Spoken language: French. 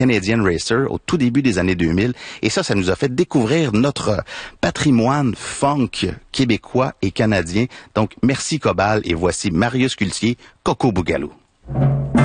Canadian Racer au tout début des années 2000. Et ça nous a fait découvrir notre patrimoine funk québécois et canadien. Donc, merci Cobal. Et voici Marius Cultier, Coco Bougalou.